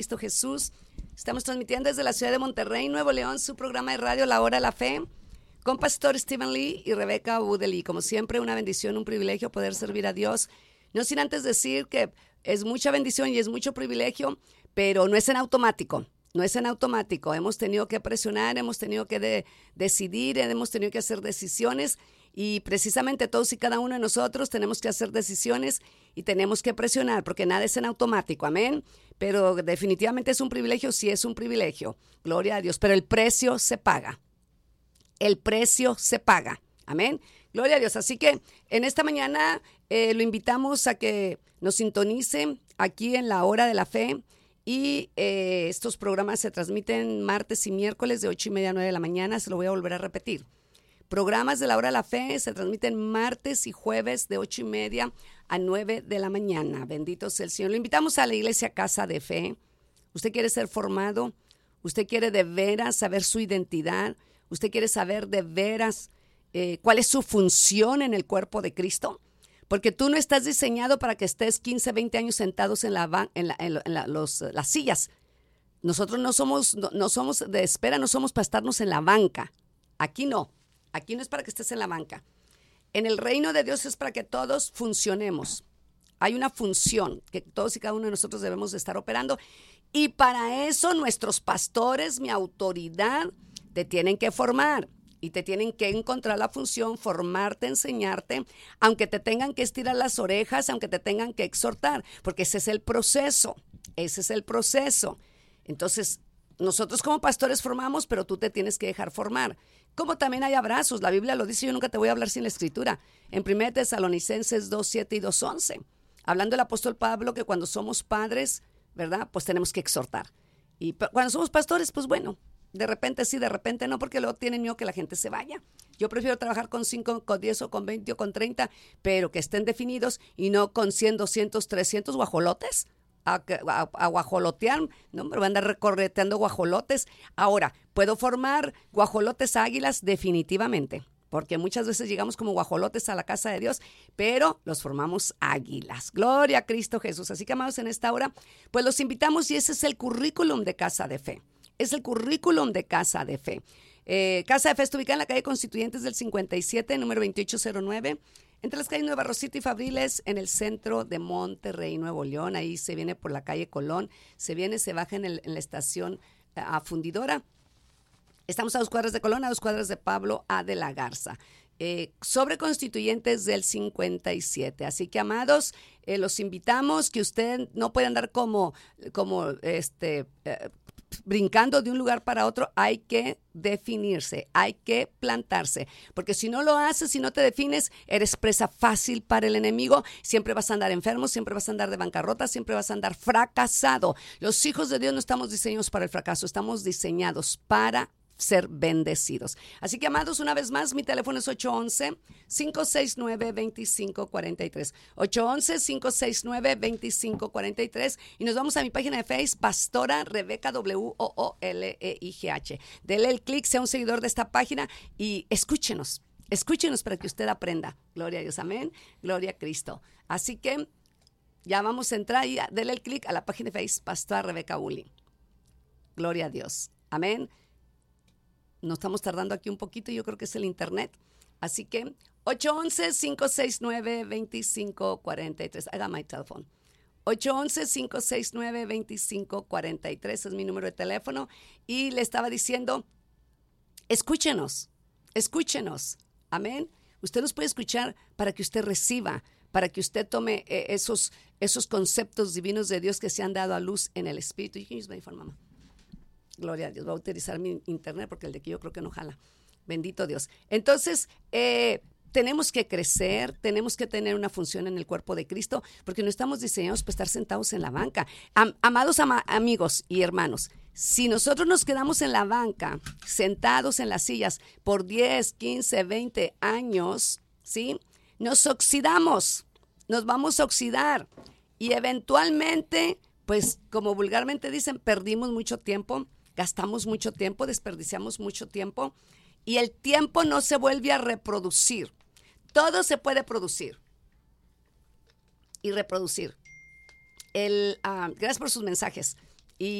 Cristo Jesús. Estamos transmitiendo desde la ciudad de Monterrey, Nuevo León, su programa de radio La Hora de la Fe, con Pastor Stephen Lee y Rebeca Budeli. Como siempre, una bendición, un privilegio poder servir a Dios. No sin antes decir que es mucha bendición y es mucho privilegio, pero no es en automático. No es en automático. Hemos tenido que presionar, hemos tenido que decidir, hemos tenido que hacer decisiones. Y precisamente todos y cada uno de nosotros tenemos que hacer decisiones y tenemos que presionar, porque nada es en automático, amén. Pero definitivamente es un privilegio, sí es un privilegio, gloria a Dios, pero el precio se paga. El precio se paga, amén. Gloria a Dios. Así que en esta mañana lo invitamos a que nos sintonice aquí en La Hora de la Fe. Y estos programas se transmiten martes y miércoles de 8:30 a 9 de la mañana. Se lo voy a volver a repetir. Programas de La Hora de la Fe se transmiten martes y jueves de 8:30 a 9 de la mañana. Bendito sea el Señor. Lo invitamos a la iglesia Casa de Fe. Usted quiere ser formado. Usted quiere de veras saber su identidad. Usted quiere saber de veras cuál es su función en el cuerpo de Cristo. Porque tú no estás diseñado para que estés 15, 20 años sentados en las sillas. Nosotros no somos de espera, no somos para estarnos en la banca. Aquí no es para que estés en la banca. En el reino de Dios es para que todos funcionemos. Hay una función que todos y cada uno de nosotros debemos de estar operando. Y para eso nuestros pastores, mi autoridad, te tienen que formar. Y te tienen que encontrar la función, formarte, enseñarte, aunque te tengan que estirar las orejas, aunque te tengan que exhortar, porque ese es el proceso, Entonces, nosotros como pastores formamos, pero tú te tienes que dejar formar. Como también hay abrazos, la Biblia lo dice, yo nunca te voy a hablar sin la Escritura. En 1 Tesalonicenses 2:7 y 2:11, hablando el apóstol Pablo que cuando somos padres, ¿verdad? Pues tenemos que exhortar. Y cuando somos pastores, pues bueno, de repente sí, de repente no, porque luego tienen miedo que la gente se vaya. Yo prefiero trabajar con 5, con 10 o con 20 o con 30, pero que estén definidos y no con 100, 200, 300 guajolotes. A guajolotear, no me van a andar recorreteando guajolotes. Ahora, ¿puedo formar guajolotes águilas? Definitivamente, porque muchas veces llegamos como guajolotes a la casa de Dios, pero los formamos águilas. Gloria a Cristo Jesús. Así que, amados, en esta hora, pues los invitamos y ese es el currículum de Casa de Fe. Es el currículum de Casa de Fe. Casa de Fe está ubicada en la calle Constituyentes del 57, número 2809, entre las calles Nueva Rosita y Fabriles, en el centro de Monterrey, Nuevo León. Ahí se viene por la calle Colón, se baja en la estación Fundidora. Estamos a 2 cuadras de Colón, a 2 cuadras de Pablo A. de la Garza. Sobre Constituyentes del 57. Así que, amados, los invitamos, que usted no puede andar como brincando de un lugar para otro. Hay que definirse, hay que plantarse, porque si no lo haces, si no te defines, eres presa fácil para el enemigo. Siempre vas a andar enfermo, siempre vas a andar de bancarrota, siempre vas a andar fracasado. Los hijos de Dios no estamos diseñados para el fracaso, estamos diseñados para ser bendecidos. Así que, amados, una vez más, mi teléfono es 811-569-2543. 811-569-2543. Y nos vamos a mi página de Facebook, Pastora Rebeca WOOLEIGH. Dele el clic, sea un seguidor de esta página y escúchenos para que usted aprenda. Gloria a Dios, amén. Gloria a Cristo. Así que ya vamos a entrar y dele el clic a la página de Facebook, Pastora Rebeca Uli. Gloria a Dios, amén. Nos estamos tardando aquí un poquito, yo creo que es el internet. Así que 811-569-2543. I got my telephone. 811-569-2543 es mi número de teléfono. Y le estaba diciendo, escúchenos. Amén. Usted nos puede escuchar para que usted reciba, para que usted tome esos conceptos divinos de Dios que se han dado a luz en el Espíritu. You can use my phone, mamá. Gloria a Dios, voy a utilizar mi internet porque el de aquí yo creo que no jala. Bendito Dios. Entonces, tenemos que crecer, tenemos que tener una función en el cuerpo de Cristo, porque no estamos diseñados para estar sentados en la banca. Amados amigos y hermanos, si nosotros nos quedamos en la banca, sentados en las sillas por 10, 15, 20 años, ¿sí? Nos oxidamos, nos vamos a oxidar y eventualmente, pues como vulgarmente dicen, perdimos mucho tiempo. Gastamos mucho tiempo, desperdiciamos mucho tiempo y el tiempo no se vuelve a reproducir. Todo se puede producir y reproducir. Gracias por sus mensajes.